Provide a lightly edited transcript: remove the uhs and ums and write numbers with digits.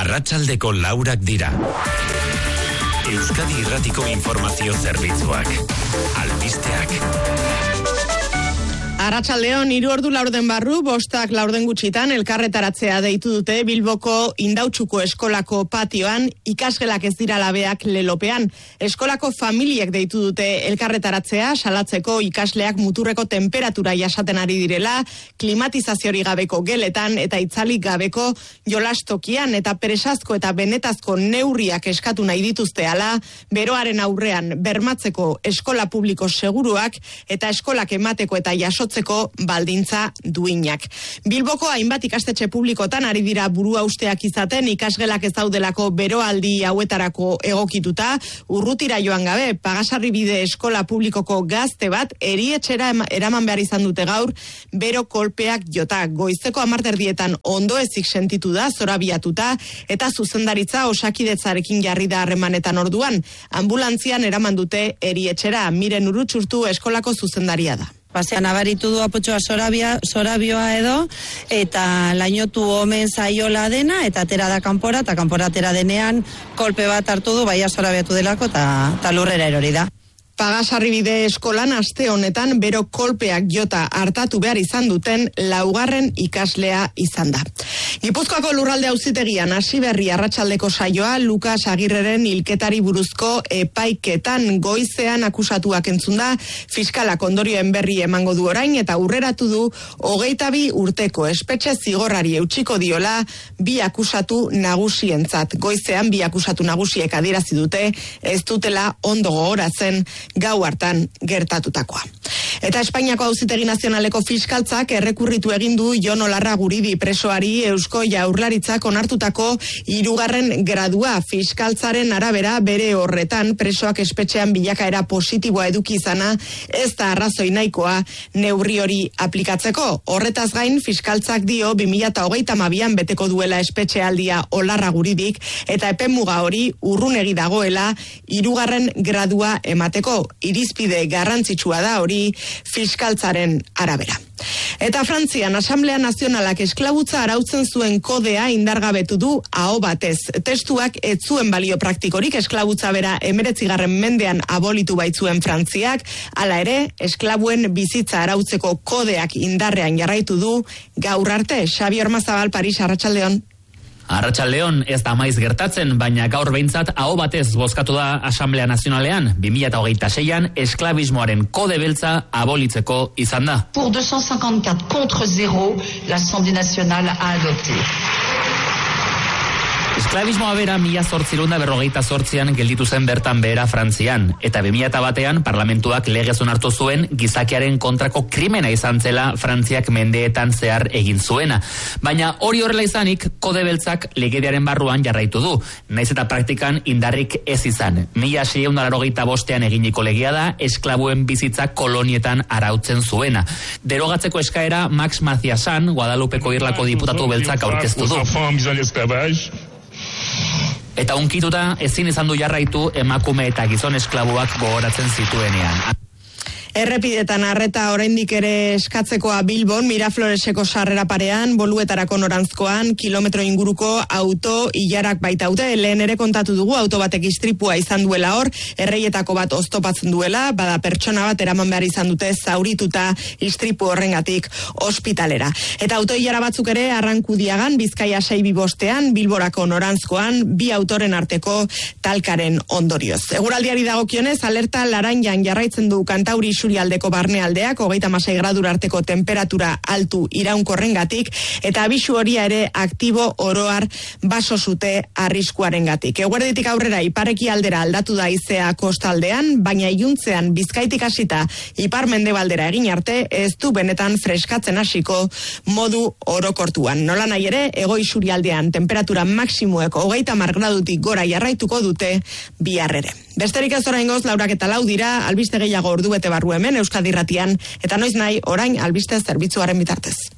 Arratsaldeko 4 dira. Euskadi Irratiko informazio zerbitzuak. Albisteak. Arratsaldeon 3 ordu laurden barru, 5 laurden gutxitan elkarretaratzea deitu dute Bilboko Indautxuko eskolako patioan, ikasgelak ez dira labeak lelopean. Eskolako familiek deitu dute elkarretaratzea, salatzeko ikasleak muturreko temperatura jasaten ari direla, klimatizaziori gabeko geletan eta itzalik gabeko jolastokian, eta presazko eta benetazko neurriak eskatu nahi dituzte ala, beroaren aurrean bermatzeko eskola publiko seguruak eta eskolak emateko eta jasotzeko baldintza duinak. Bilboko hainbat ikastetxe publikotan ari dira burua usteak izaten, ikasgelak ez daudelako beroaldi hauetarako egokituta, urrutira joan gabe, Pagasarribide eskola publikoko gazte bat erietxera eraman behar izan dute gaur, bero kolpeak jota. Goizeko 10:00 ondoezik sentitu da, zorabiatuta, eta zuzendaritza Osakidetzarekin jarri da harremanetan orduan. Ambulantzian eraman dute erietxera. Miren Urutxurtu eskolako zuzendaria da. Nabaritu du apotxoa zorabioa edo, eta lainotu omen zaiola dena, eta atera da kanpora, eta kanpora atera denean kolpe bat hartu du, baina zorabiatu delako, eta lurrera erori da. Pagasarribide eskolan aste honetan bero kolpeak jota hartatu behar izan duten 4. ikaslea izan da. Gipuzkoako lurralde auzitegian hasi berri arratsaldeko saioa Lukas Agirreren hilketari buruzko epaiketan. Goizean akusatuak entzun da, fiskalak ondorioen berri emango du orain eta aurreratu du 22 urteko espetxe zigorrari eutsiko diola 2 akusatu nagusientzat. Goizean 2 akusatu nagusiek adierazi dute ez dutela ondo gogoratzen gau hartan gertatutakoa. Eta Espainiako Auzitegi Nazionaleko fiskaltzak errekurritu egin du Jon Olarraguridi presoari Eusko Jaurlaritzak onartutako 3. gradua. Fiskaltzaren arabera bere horretan presoak espetxean bilakaera positiboa eduki izana ez da arrazoi nahikoa neurri hori aplikatzeko. Horretaz gain, fiskaltzak dio 2022an beteko duela espetxealdia Olarraguridik eta epemuga hori urrunegi dagoela 3. gradua emateko. Irizpide garrantzitsua da hori fiskaltzaren arabera. Eta Frantzian, Asamblea Nazionalak esklabutza arautzen zuen kodea indargabetu du aho batez. Testuak ez zuen balio praktikorik, esklabutza bera 19. mendean abolitu baitzuen Frantziak, hala ere, esklabuen bizitza arautzeko kodeak indarrean jarraitu du gaur arte. Xabi Ormazabal, Paris, arratsaldeon. Arratsaldeon ez da maiz gertatzen, baina gaur behintzat aho batez bozkatu da Asamblea Nazionalean 2026an esklabismoaren kode beltza abolitzeko izan da. Pour 254 contre 0, l'Assemblée nationale a adopté. Esklabismoa bera 1848an gelditu zen bertan behera Frantzian, eta 2001an parlamentuak legez onartu zuen gizakiaren kontrako krimena izan zela Frantziak mendeetan zehar egin zuena. Baina hori horrela izanik, kode beltzak legediaren barruan jarraitu du, naiz eta praktikan indarrik ez izan. 1685an eginiko legea da, esklabuen bizitza kolonietan arautzen zuena. Derogatzeko eskaera Max Maciasan, Guadalupeko Irlako diputatu beltzak aurkeztu du. Eta unkituta ezin izan du jarraitu emakume eta gizon esklabuak gogoratzen zituenean. Errepidetan arreta oraindik ere eskatzekoa Bilbon, Mirafloreseko sarrera parean, Boluetarako norantzkoan, kilometro inguruko auto ilarak baitaude. Lehen ere kontatu dugu, auto batek istripua izan duela hor, Erreietako bat oztopatzen duela, bada pertsona bat eraman behar izan dute zaurituta istripu horrengatik ospitalera. Eta auto ilara batzuk ere Arrankudiagan, Bizkaia 625ean, Bilborako norantzkoan, 2 autoren arteko talkaren ondorioz. Eguraldiari dagokionez, alerta laranjan jarraitzen du Kantauri isurialdeko barnealdeak, 36 gradura arteko temperatura altu iraunkorrengatik, eta abisu horia ere aktibo oroar baso zute arriskuarengatik. Eguerditik aurrera ipareki aldera aldatu da haizea kostaldean, baina iluntzean Bizkaitik hasita ipar mendebaldera egin arte ez du benetan freskatzen hasiko modu orokortuan. Nola nahi ere, hego isurialdean temperatura maksimuek 30 gradutik gora jarraituko dute bihar ere. Besterik ez oraingoz 4:04 dira, albiste gehiago ordubete barru hemen Euskadi Irratian, eta noiz nahi orain albiste zerbitzuaren bitartez.